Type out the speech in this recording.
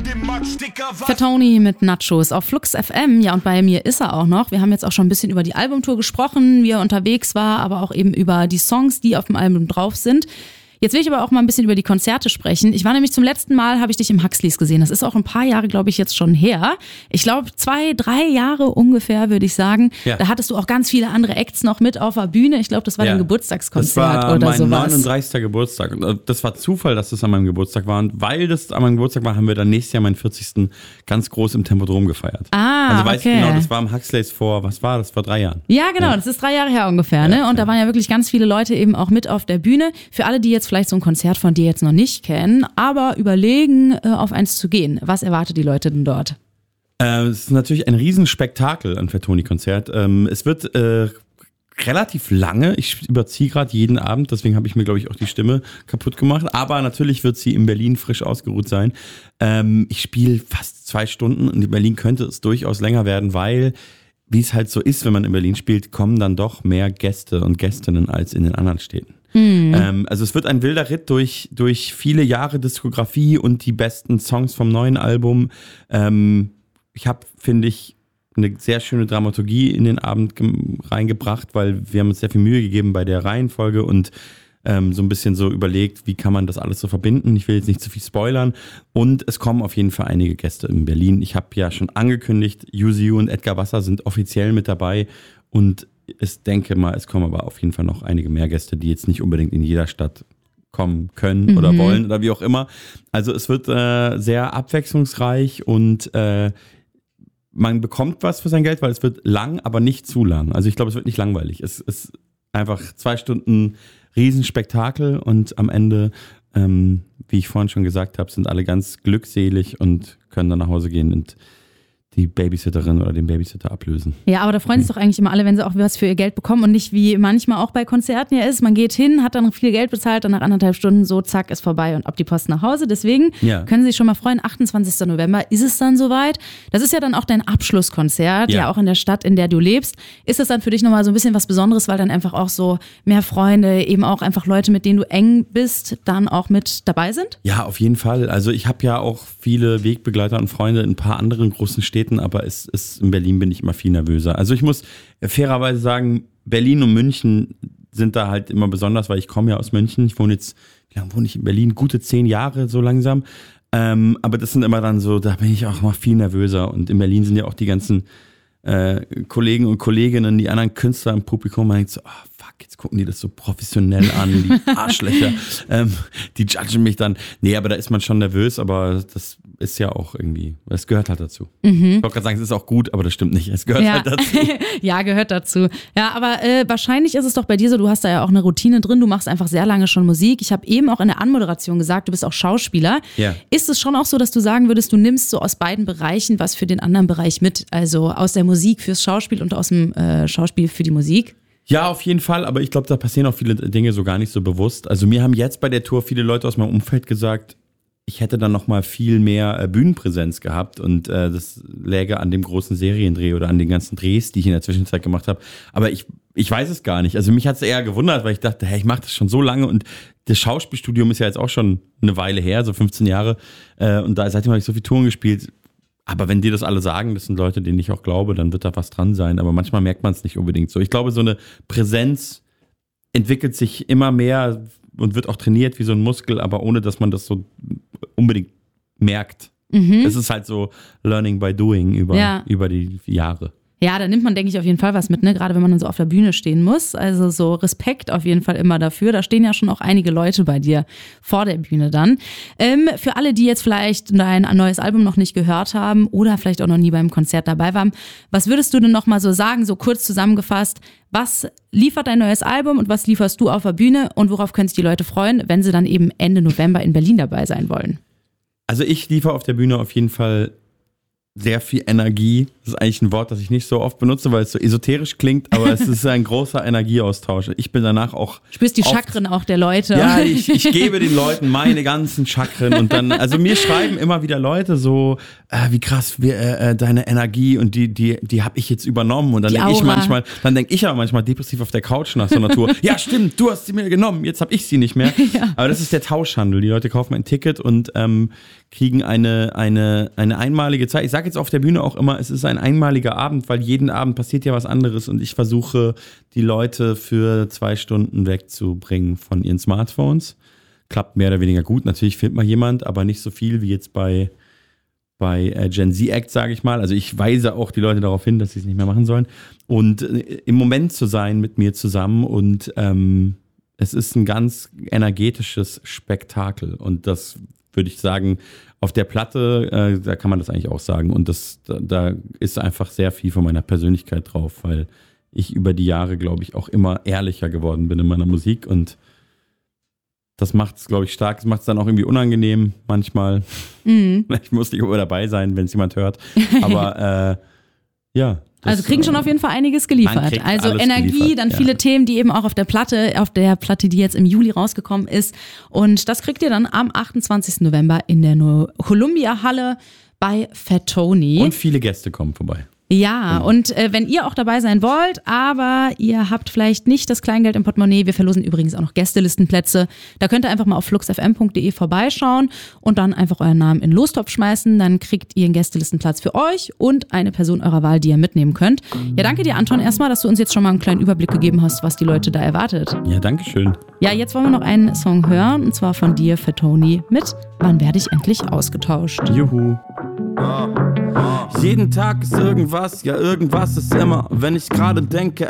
Fatoni mit Nachos auf Flux FM. Ja, und bei mir ist er auch noch. Wir haben jetzt auch schon ein bisschen über die Albumtour gesprochen, wie er unterwegs war, aber auch eben über die Songs, die auf dem Album drauf sind. Jetzt will ich aber auch mal ein bisschen über die Konzerte sprechen. Ich war nämlich zum letzten Mal, habe ich dich im Huxleys gesehen. Das ist auch ein paar Jahre, glaube ich, jetzt schon her. Ich glaube 2-3 Jahre ungefähr, würde ich sagen. Ja. Da hattest du auch ganz viele andere Acts noch mit auf der Bühne. Ich glaube, das war dein Geburtstagskonzert oder sowas. Das war mein 39. Geburtstag. Und das war Zufall, dass das an meinem Geburtstag war. Und weil das an meinem Geburtstag war, haben wir dann nächstes Jahr meinen 40. ganz groß im Tempodrom gefeiert. Also weiß ich genau, das war im Huxleys vor 3 Jahren. Ja, genau, das ist 3 Jahre her ungefähr. Ne? Und da waren ja wirklich ganz viele Leute eben auch mit auf der Bühne. Für alle, die jetzt vielleicht so ein Konzert von dir jetzt noch nicht kennen, aber überlegen, auf eins zu gehen. Was erwartet die Leute denn dort? Es ist natürlich ein Riesenspektakel, ein Fatoni-Konzert. Es wird relativ lange. Ich überziehe gerade jeden Abend, deswegen habe ich mir, glaube ich, auch die Stimme kaputt gemacht. Aber natürlich wird sie in Berlin frisch ausgeruht sein. Ich spiele fast 2 Stunden und in Berlin könnte es durchaus länger werden, weil, wie es halt so ist, wenn man in Berlin spielt, kommen dann doch mehr Gäste und Gästinnen als in den anderen Städten. Also es wird ein wilder Ritt durch viele Jahre Diskografie und die besten Songs vom neuen Album. Ich habe, finde ich, eine sehr schöne Dramaturgie in den Abend reingebracht, weil wir haben uns sehr viel Mühe gegeben bei der Reihenfolge und so ein bisschen so überlegt, wie kann man das alles so verbinden. Ich will jetzt nicht zu viel spoilern. Und es kommen auf jeden Fall einige Gäste in Berlin. Ich habe ja schon angekündigt, Yuzu und Edgar Wasser sind offiziell mit dabei und ich denke mal, es kommen aber auf jeden Fall noch einige mehr Gäste, die jetzt nicht unbedingt in jeder Stadt kommen können oder wollen oder wie auch immer. Also es wird sehr abwechslungsreich und man bekommt was für sein Geld, weil es wird lang, aber nicht zu lang. Also ich glaube, es wird nicht langweilig. Es ist einfach 2 Stunden Riesenspektakel und am Ende, wie ich vorhin schon gesagt habe, sind alle ganz glückselig und können dann nach Hause gehen und die Babysitterin oder den Babysitter ablösen. Ja, aber da freuen sich doch eigentlich immer alle, wenn sie auch was für ihr Geld bekommen und nicht wie manchmal auch bei Konzerten ja ist. Man geht hin, hat dann viel Geld bezahlt, dann nach 1,5 Stunden so, zack, ist vorbei und ab die Post nach Hause. Deswegen können Sie sich schon mal freuen, 28. November ist es dann soweit. Das ist ja dann auch dein Abschlusskonzert, ja auch in der Stadt, in der du lebst. Ist das dann für dich nochmal so ein bisschen was Besonderes, weil dann einfach auch so mehr Freunde, eben auch einfach Leute, mit denen du eng bist, dann auch mit dabei sind? Ja, auf jeden Fall. Also ich habe ja auch viele Wegbegleiter und Freunde in ein paar anderen großen Städten, aber in Berlin bin ich immer viel nervöser. Also ich muss fairerweise sagen, Berlin und München sind da halt immer besonders, weil ich komme ja aus München. Ich wohne jetzt, wie lange wohne ich in Berlin? Gute 10 Jahre so langsam. Aber das sind immer dann so, da bin ich auch mal viel nervöser. Und in Berlin sind ja auch die ganzen Kollegen und Kolleginnen, die anderen Künstler im Publikum, man denkt so, oh fuck, jetzt gucken die das so professionell an, die Arschlöcher, die judgen mich dann. Nee, aber da ist man schon nervös, aber das ist ja auch irgendwie, es gehört halt dazu. Ich wollte gerade sagen, es ist auch gut, aber das stimmt nicht, es gehört halt dazu. Ja, gehört dazu. Ja, aber wahrscheinlich ist es doch bei dir so, du hast da ja auch eine Routine drin, du machst einfach sehr lange schon Musik. Ich habe eben auch in der Anmoderation gesagt, du bist auch Schauspieler. Ja. Ist es schon auch so, dass du sagen würdest, du nimmst so aus beiden Bereichen was für den anderen Bereich mit, also aus der Musik fürs Schauspiel und aus dem Schauspiel für die Musik? Ja, auf jeden Fall, aber ich glaube, da passieren auch viele Dinge so gar nicht so bewusst. Also mir haben jetzt bei der Tour viele Leute aus meinem Umfeld gesagt, ich hätte dann noch mal viel mehr Bühnenpräsenz gehabt und das läge an dem großen Seriendreh oder an den ganzen Drehs, die ich in der Zwischenzeit gemacht habe. Aber ich weiß es gar nicht. Also mich hat es eher gewundert, weil ich dachte, hey, ich mache das schon so lange und das Schauspielstudium ist ja jetzt auch schon eine Weile her, so 15 Jahre. Und seitdem habe ich so viele Touren gespielt. Aber wenn die das alle sagen, das sind Leute, denen ich auch glaube, dann wird da was dran sein. Aber manchmal merkt man es nicht unbedingt so. Ich glaube, so eine Präsenz entwickelt sich immer mehr und wird auch trainiert wie so ein Muskel, aber ohne, dass man das so unbedingt merkt. Es ist halt so Learning by Doing über die Jahre. Ja, da nimmt man, denke ich, auf jeden Fall was mit, ne? Gerade wenn man dann so auf der Bühne stehen muss. Also so Respekt auf jeden Fall immer dafür. Da stehen ja schon auch einige Leute bei dir vor der Bühne dann. Für alle, die jetzt vielleicht dein neues Album noch nicht gehört haben oder vielleicht auch noch nie beim Konzert dabei waren, was würdest du denn noch mal so sagen, so kurz zusammengefasst, was liefert dein neues Album und was lieferst du auf der Bühne und worauf können sich die Leute freuen, wenn sie dann eben Ende November in Berlin dabei sein wollen? Also ich liefere auf der Bühne auf jeden Fall sehr viel Energie. Das ist eigentlich ein Wort, das ich nicht so oft benutze, weil es so esoterisch klingt, aber es ist ein großer Energieaustausch. Ich bin danach auch... Spürst die Chakren auch der Leute. Ja, ich gebe den Leuten meine ganzen Chakren und dann, also mir schreiben immer wieder Leute so, wie krass, deine Energie und die habe ich jetzt übernommen und dann denke ich aber manchmal depressiv auf der Couch nach so einer Tour. Ja, stimmt, du hast sie mir genommen, jetzt habe ich sie nicht mehr. Ja. Aber das ist der Tauschhandel. Die Leute kaufen ein Ticket und kriegen eine einmalige Zeit. Ich sage jetzt auf der Bühne auch immer, es ist ein einmaliger Abend, weil jeden Abend passiert ja was anderes und ich versuche, die Leute für 2 Stunden wegzubringen von ihren Smartphones. Klappt mehr oder weniger gut. Natürlich filmt mal jemand, aber nicht so viel wie jetzt bei Gen Z Act, sage ich mal. Also ich weise auch die Leute darauf hin, dass sie es nicht mehr machen sollen. Und im Moment zu sein mit mir zusammen und es ist ein ganz energetisches Spektakel und das würde ich sagen, auf der Platte, da kann man das eigentlich auch sagen. Und da ist einfach sehr viel von meiner Persönlichkeit drauf, weil ich über die Jahre, glaube ich, auch immer ehrlicher geworden bin in meiner Musik. Und das macht es, glaube ich, stark. Das macht es dann auch irgendwie unangenehm manchmal. Vielleicht muss ich aber dabei sein, wenn es jemand hört. Aber ja. Also kriegen schon auf jeden Fall einiges geliefert. Also Energie, geliefert, dann viele Themen, die eben auch auf der Platte, die jetzt im Juli rausgekommen ist. Und das kriegt ihr dann am 28. November in der Columbia Halle bei Fat Tony. Und viele Gäste kommen vorbei. Ja, und wenn ihr auch dabei sein wollt, aber ihr habt vielleicht nicht das Kleingeld im Portemonnaie, wir verlosen übrigens auch noch Gästelistenplätze, da könnt ihr einfach mal auf fluxfm.de vorbeischauen und dann einfach euren Namen in den Lostopf schmeißen, dann kriegt ihr einen Gästelistenplatz für euch und eine Person eurer Wahl, die ihr mitnehmen könnt. Ja, danke dir, Anton, erstmal, dass du uns jetzt schon mal einen kleinen Überblick gegeben hast, was die Leute da erwartet. Ja, danke schön. Ja, jetzt wollen wir noch einen Song hören, und zwar von dir, Fat Tony, mit Wann werde ich endlich ausgetauscht? Juhu. Jeden Tag ist irgendwas, ja irgendwas ist immer. Wenn ich gerade denke,